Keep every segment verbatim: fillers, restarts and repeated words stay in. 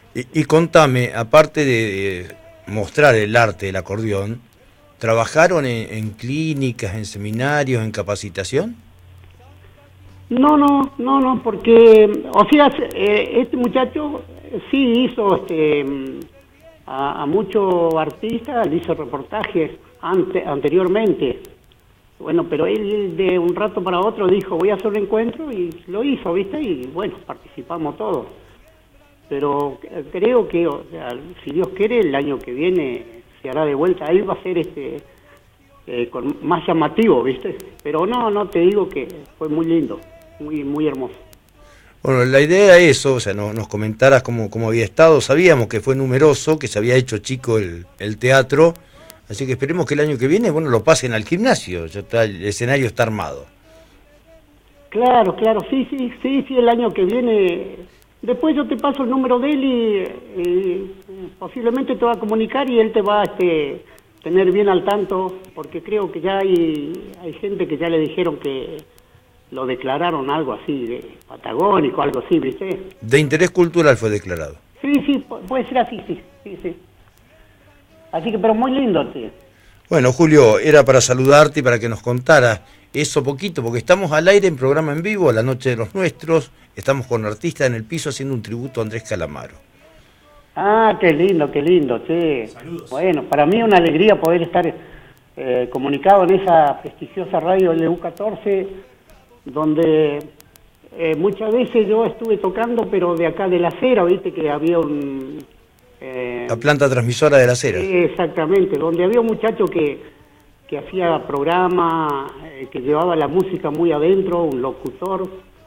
Y, y contame, aparte de, de mostrar el arte del acordeón, ¿trabajaron en, en clínicas, en seminarios, en capacitación? No, no, no, no, porque, o sea, eh, este muchacho sí hizo este, a, a muchos artistas, le hizo reportajes ante, anteriormente. Bueno, pero él de un rato para otro dijo, voy a hacer un encuentro, y lo hizo, ¿viste? Y bueno, participamos todos. Pero creo que, o sea, si Dios quiere, el año que viene se hará de vuelta. Él va a ser este eh, con más llamativo, ¿viste? Pero no, no, te digo que fue muy lindo, muy muy hermoso. Bueno, la idea es eso, o sea, no, nos comentaras cómo, cómo había estado. Sabíamos que fue numeroso, que se había hecho chico el, el teatro, así que esperemos que el año que viene, bueno, lo pasen al gimnasio, ya está, el escenario está armado. Claro, claro, sí, sí, sí, sí, el año que viene. Después yo te paso el número de él y, y posiblemente te va a comunicar y él te va a este, tener bien al tanto, porque creo que ya hay, hay gente que ya le dijeron que lo declararon algo así, de patagónico, algo así, ¿viste? De interés cultural fue declarado. Sí, sí, puede ser así, sí, sí, sí. Así que, pero muy lindo, sí. Bueno, Julio, era para saludarte y para que nos contaras eso poquito, porque estamos al aire en programa en vivo, La Noche de los Nuestros, estamos con artistas en el piso haciendo un tributo a Andrés Calamaro. Ah, qué lindo, qué lindo, sí. Saludos. Bueno, para mí es una alegría poder estar eh, comunicado en esa prestigiosa radio L U catorce, donde eh, muchas veces yo estuve tocando, pero de acá de La Cera, viste que había un... Eh, la planta transmisora de La Cera. Exactamente, donde había un muchacho que, que hacía programa, eh, que llevaba la música muy adentro, un locutor,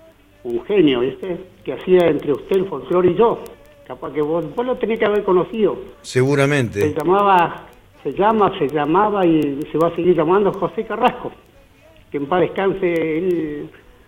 un genio, ¿viste? Que hacía entre usted el folclore y yo. Capaz que vos, vos lo tenés que haber conocido. Seguramente. Se llamaba, se llama, se llamaba y se va a seguir llamando José Carrasco. Que en paz descanse, él,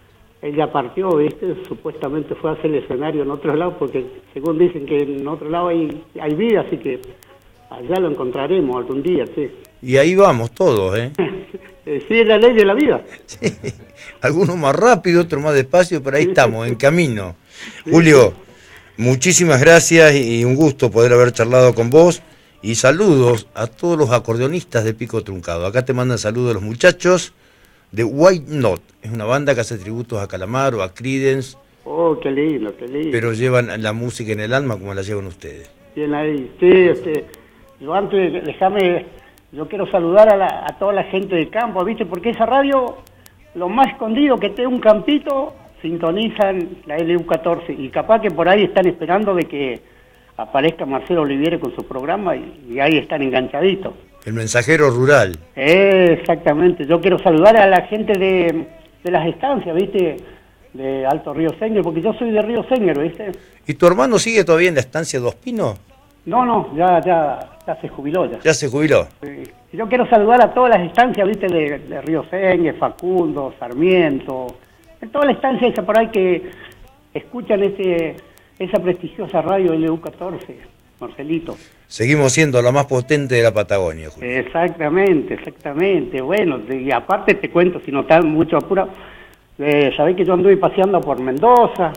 él ya partió, ¿viste? Supuestamente fue a hacer el escenario en otro lado, porque según dicen que en otro lado hay, hay vida, así que allá lo encontraremos algún día, sí. Y ahí vamos todos, ¿eh? Sí, es la ley de la vida. Sí. Algunos más rápido, otros más despacio, pero ahí estamos, en camino. Sí. Julio, muchísimas gracias y un gusto poder haber charlado con vos. Y saludos a todos los acordeonistas de Pico Truncado. Acá te mandan saludos los muchachos de White Knot. Es una banda que hace tributos a Calamaro, a Creedence. Oh, qué lindo, qué lindo. Pero llevan la música en el alma como la llevan ustedes. Bien ahí. Sí, este, yo antes, déjame, yo quiero saludar a, la, a toda la gente del campo, ¿viste? Porque esa radio, lo más escondido que esté un campito, sintonizan la L U catorce. Y capaz que por ahí están esperando de que aparezca Marcelo Oliviere con su programa y, y ahí están enganchaditos. El mensajero rural. Eh, exactamente. Yo quiero saludar a la gente de, de las estancias, ¿viste? De Alto Río Séñor, porque yo soy de Río Séñor, ¿viste? ¿Y tu hermano sigue todavía en la estancia Dos Pinos? No, no, ya, ya, ya se jubiló ya. ¿Ya se jubiló? Sí. Yo quiero saludar a todas las estancias, ¿viste? De, de Río Séñor, Facundo, Sarmiento, en toda la estancia esa por ahí que escuchan ese, esa prestigiosa radio L U catorce. Marcelito. Seguimos siendo la más potente de la Patagonia, Julio. Exactamente, exactamente. Bueno, y aparte te cuento, si no está mucho apurado, eh, sabés que yo anduve paseando por Mendoza,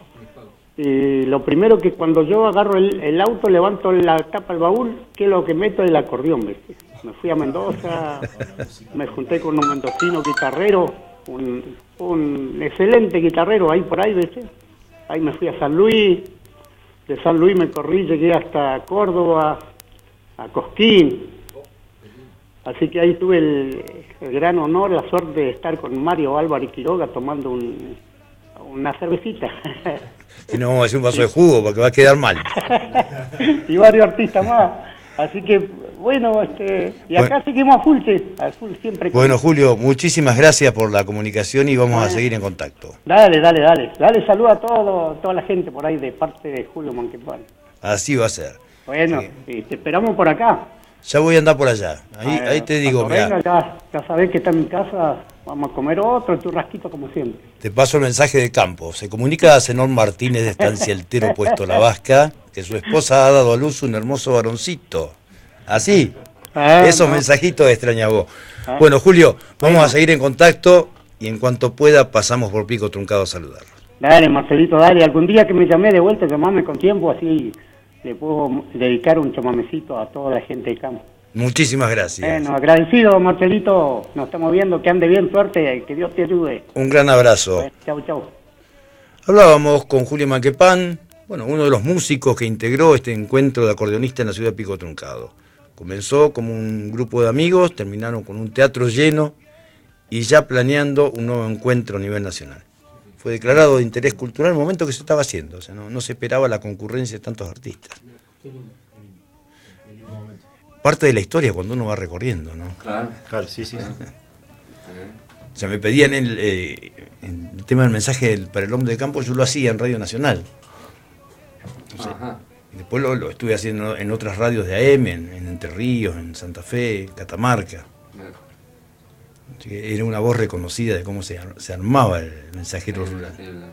y lo primero que cuando yo agarro el, el auto, levanto la tapa del baúl, que es lo que meto el acordeón, ¿viste? Me fui a Mendoza, me junté con un mendocino guitarrero, un, un excelente guitarrero ahí por ahí, ¿viste? Ahí me fui a San Luis. De San Luis me corrí, llegué hasta Córdoba, a Cosquín. Así que ahí tuve el, el gran honor, la suerte de estar con Mario Álvarez Quiroga tomando un, una cervecita. Y no vamos a hacer un vaso de jugo porque va a quedar mal. Y varios artistas más. Así que, bueno, este, y acá bueno, seguimos a full, sí, a full siempre. Con... Bueno, Julio, muchísimas gracias por la comunicación y vamos bueno. a seguir en contacto. Dale, dale, dale. Dale saludo a todo, toda la gente por ahí de parte de Julio Manquetual. Así va a ser. Bueno, sí. Y te esperamos por acá. Ya voy a andar por allá. Ahí, ver, ahí te digo, mira. Venga, ya, ya sabés que está en mi casa, vamos a comer otro churrasquito como siempre. Te paso el mensaje de campo. Se comunica a Zenón Martínez de Estancialtero Puesto La Vasca que su esposa ha dado a luz un hermoso varoncito. Así, ah, esos no. mensajitos extraña vos. Ah. Bueno, Julio, vamos bueno. a seguir en contacto y en cuanto pueda pasamos por Pico Truncado a saludarlos. Dale, Marcelito, dale. Algún día que me llamé de vuelta, llamame con tiempo, así le puedo dedicar un chamamecito a toda la gente de campo. Muchísimas gracias. Bueno, agradecido, Marcelito. Nos estamos viendo, que ande bien, suerte, que Dios te ayude. Un gran abrazo. Bueno, chau, chau. Hablábamos con Julio Maquepán, bueno, uno de los músicos que integró este encuentro de acordeonistas en la ciudad de Pico Truncado. Comenzó como un grupo de amigos, terminaron con un teatro lleno y ya planeando un nuevo encuentro a nivel nacional. Fue declarado de interés cultural en el momento que se estaba haciendo, o sea, no, no se esperaba la concurrencia de tantos artistas. Parte de la historia cuando uno va recorriendo, ¿no? Claro, claro, sí, sí. O sea, me pedían el, eh, el tema del mensaje del, para el hombre de campo, yo lo hacía en Radio Nacional. O sea, Ajá. Y después lo, lo estuve haciendo en otras radios de A M, en, en Entre Ríos, en Santa Fe, Catamarca. Así que era una voz reconocida de cómo se, se armaba el mensajero rural.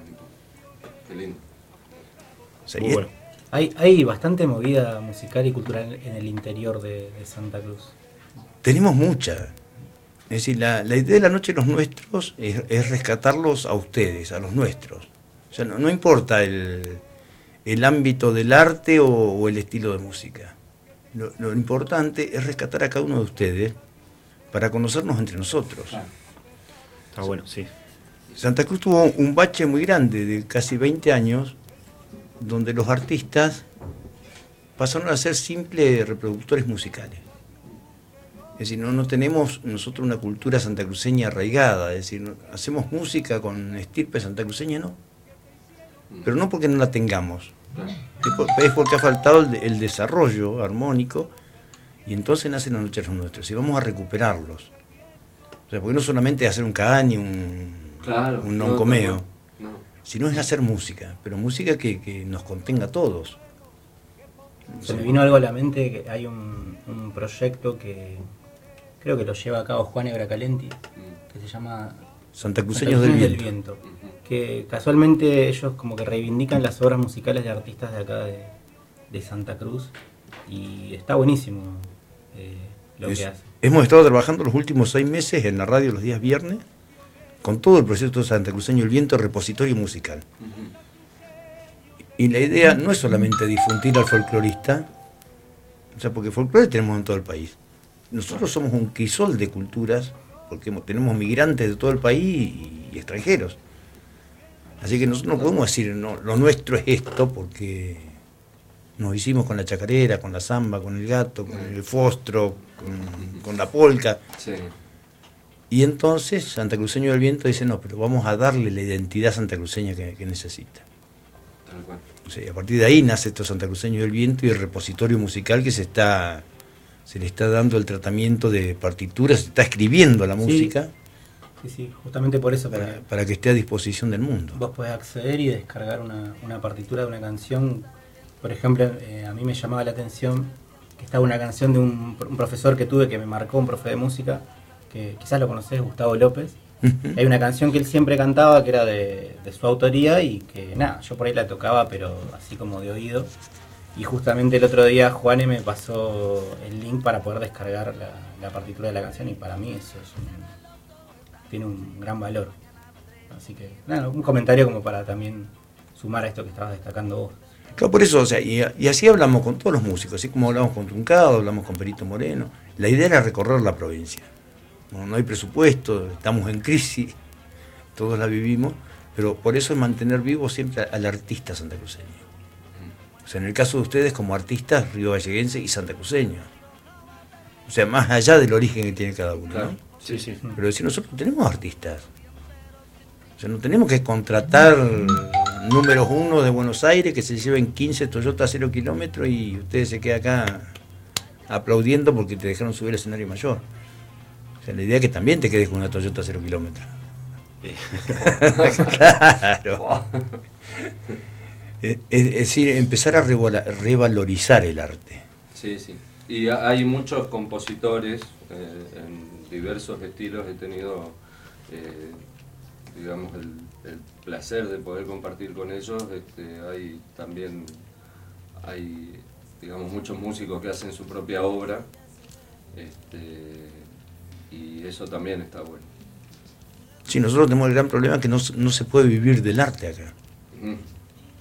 Qué lindo. O sea, Muy bueno. Hay, hay bastante movida musical y cultural en el interior de, de Santa Cruz. Tenemos mucha. Es decir, la, la idea de la noche de los nuestros es, es rescatarlos a ustedes, a los nuestros. O sea, no, no importa el, el ámbito del arte o, o el estilo de música. Lo, lo importante es rescatar a cada uno de ustedes para conocernos entre nosotros. Está bueno, sí. Santa Cruz tuvo un bache muy grande de casi veinte años, donde los artistas pasaron a ser simples reproductores musicales. Es decir, no, no tenemos nosotros una cultura santacruceña arraigada, es decir, no, hacemos música con estirpe santacruceña, no. Pero no porque no la tengamos, es porque ha faltado el, el desarrollo armónico, y entonces nacen las noches los nuestros, y vamos a recuperarlos. O sea, porque no solamente es hacer un caño, un, claro, un noncomeo, no, no, no. sino es hacer música, pero música que, que nos contenga a todos. Se me vino algo a la mente, que hay un, un proyecto que creo que lo lleva a cabo Juan Ebracalenti, que se llama Santacruceños del Viento, del Viento, que casualmente ellos como que reivindican las obras musicales de artistas de acá de, de Santa Cruz, y está buenísimo eh, lo es, que hace. Hemos estado trabajando los últimos seis meses en la radio los días viernes, con todo el proyecto de Santacruceño del Viento, repositorio musical. Y la idea no es solamente difundir al folclorista, o sea, porque folclore tenemos en todo el país. Nosotros somos un crisol de culturas, porque tenemos migrantes de todo el país y, y extranjeros. Así que nosotros no podemos decir, no, lo nuestro es esto, porque nos hicimos con la chacarera, con la samba, con el gato, con el fostro, con, con la polca. Sí. Y entonces Santacruceño del Viento dice, no, pero vamos a darle la identidad santacruceña que, que necesita. O sea, a partir de ahí nace esto Santacruceño del Viento y el repositorio musical que se está se le está dando el tratamiento de partituras, se está escribiendo la música. Sí, sí, justamente por eso. Para, para que esté a disposición del mundo. Vos podés acceder y descargar una, una partitura de una canción. Por ejemplo, eh, a mí me llamaba la atención que estaba una canción de un, un profesor que tuve que me marcó, un profe de música, que quizás lo conocés, Gustavo López. Uh-huh. Hay una canción que él siempre cantaba que era de, de su autoría y que nada, yo por ahí la tocaba pero así como de oído, y justamente el otro día Juane me pasó el link para poder descargar la, la partitura de la canción, y para mí eso es un, tiene un gran valor, así que nada, un comentario como para también sumar a esto que estabas destacando vos. Claro, por eso, o sea, y, y así hablamos con todos los músicos, así como hablamos con Truncado, hablamos con Perito Moreno. La idea era recorrer la provincia. No, no hay presupuesto, estamos en crisis, todos la vivimos, pero por eso es mantener vivo siempre al artista santacruceño. O sea, en el caso de ustedes como artistas riovalleguenses y santacruceños. O sea, más allá del origen que tiene cada uno, claro. ¿no? Sí, sí. Pero si nosotros tenemos artistas, o sea, no tenemos que contratar números uno de Buenos Aires que se lleven quince Toyota a cero kilómetros y ustedes se quedan acá aplaudiendo porque te dejaron subir al escenario mayor. O sea, la idea es que también te quedes con una Toyota a cero kilómetros. Claro. Es, es decir, empezar a revalorizar el arte. Sí, sí. Y hay muchos compositores eh, en diversos estilos. He tenido, eh, digamos, el, el placer de poder compartir con ellos. Este, hay también, hay, digamos, muchos músicos que hacen su propia obra. Este, y eso también está bueno. Sí, nosotros tenemos el gran problema que no, no se puede vivir del arte acá. Mm.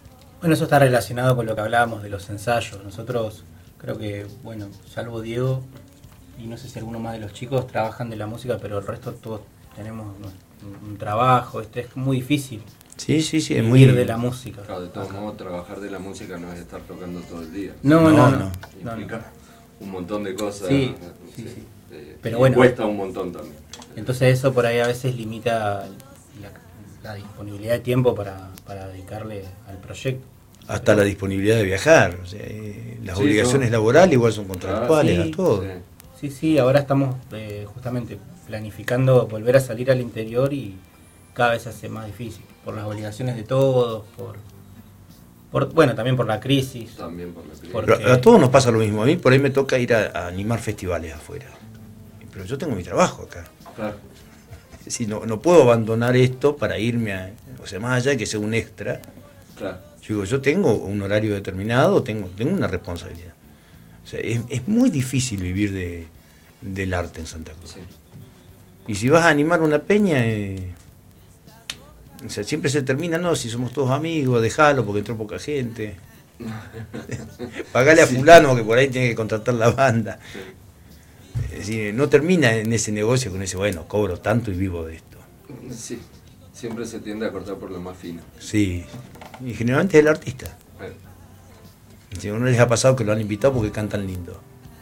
Bueno, eso está relacionado con lo que hablábamos de los ensayos. Nosotros creo que, bueno, salvo Diego y no sé si alguno más de los chicos trabajan de la música, pero el resto todos tenemos un, un trabajo, este es muy difícil. Sí, sí, sí, es vivir muy de la música. Claro, de todos modos, trabajar de la música no es estar tocando todo el día. No, no, No, no. no. no, Implica no. un montón de cosas. Sí, sí, sí, sí. eh, Pero y bueno. cuesta un montón también. Entonces eso por ahí a veces limita la, la disponibilidad de tiempo para, para dedicarle al proyecto. hasta la disponibilidad de viajar. O sea, eh, las Sí, obligaciones no. laborales igual son contractuales, Sí, a todo. Sí. Sí, sí, ahora estamos eh, justamente planificando volver a salir al interior y cada vez se hace más difícil, por las obligaciones de todos, por, por bueno, también por la crisis. También por la crisis. Por- Pero a todos nos pasa lo mismo. A mí por ahí me toca ir a, a animar festivales afuera. Pero yo tengo mi trabajo acá. Claro. Es decir, no, no puedo abandonar esto para irme a... O sea, más allá de que sea un extra, Claro. yo digo, yo tengo un horario determinado, tengo, tengo una responsabilidad. O sea, es, es muy difícil vivir de, del arte en Santa Cruz. Sí. Y si vas a animar una peña, eh, o sea, siempre se termina, no, si somos todos amigos, dejalo porque entró poca gente. Pagale a Sí. fulano que por ahí tiene que contratar la banda. Es decir, no termina en ese negocio con ese, bueno, cobro tanto y vivo de esto. Sí. Siempre se tiende a cortar por lo más fino. Sí, y generalmente es el artista. Eh, Si a uno les ha pasado que lo han invitado porque cantan lindo.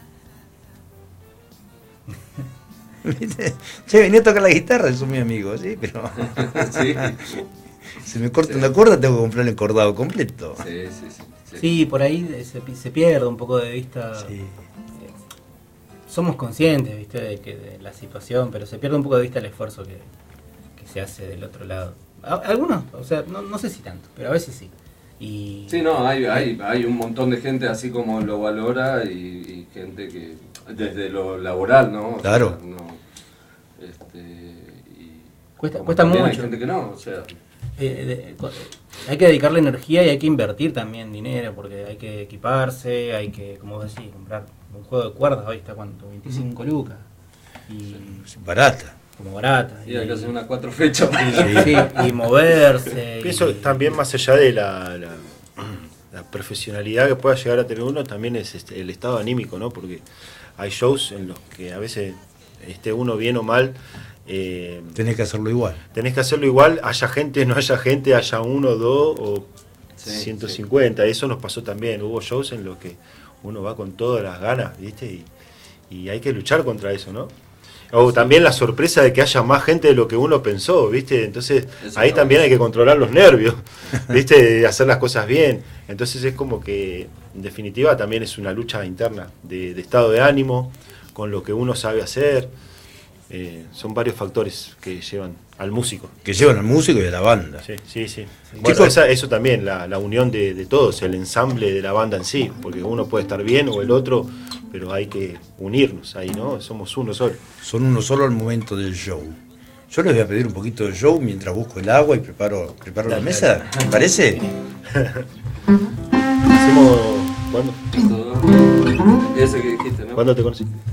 ¿Viste? Che, venía a tocar la guitarra, son mis amigos, sí, pero Sí. se me corta una cuerda, tengo que comprar el cordado completo. Sí, sí, sí. sí. Sí, por ahí se, se pierde un poco de vista. Sí. Somos conscientes, ¿viste? De, que, de la situación, pero se pierde un poco de vista el esfuerzo que, que se hace del otro lado. A- Algunos, o sea, no, no sé si tanto, pero a veces sí. Y, Sí, no, hay, hay, hay un montón de gente así como lo valora y, y gente que desde lo laboral, ¿no? O sea, Claro. no, este, y Cuesta- como cuesta también Hay mucho. gente que no, o sea, eh, de- co- hay que dedicarle energía y hay que invertir también dinero, porque hay que equiparse, hay que, como vos decís, comprar un juego de cuerdas, hoy está cuánto, veinticinco lucas, y Es barata. como barata. y hay que hacer unas cuatro fechas. Sí, y moverse. Pienso y- también más allá de la, la, la profesionalidad que pueda llegar a tener uno, también es este, el estado anímico, ¿no? Porque hay shows en los que a veces esté uno bien o mal, eh, Tenés que hacerlo igual. tenés que hacerlo igual, haya gente, no haya gente, haya uno, dos o Sí, ciento cincuenta. Eso nos pasó también. Hubo shows en los que uno va con todas las ganas, ¿viste? Y, y hay que luchar contra eso, ¿no? O también la sorpresa de que haya más gente de lo que uno pensó, ¿viste? Entonces Eso ahí está también bueno. hay que controlar los nervios, ¿viste? De hacer las cosas bien. Entonces es como que, en definitiva, también es una lucha interna de, de estado de ánimo, con lo que uno sabe hacer. Eh, son varios factores que llevan al músico. Que llevan al músico y a la banda. Sí, sí, sí. Bueno, Chicos- esa- eso también, la, la unión de, de todos, el ensamble de la banda en sí, porque uno puede estar bien o el otro, pero hay que unirnos ahí, ¿no? Somos uno solo. Son uno solo al momento del show. Yo les voy a pedir un poquito de show mientras busco el agua y preparo, preparo la Dale, mesa. ¿Te parece? Hacemos... ¿Cuándo? Todo- Ese que dijiste, ¿no? ¿Cuándo te conocí?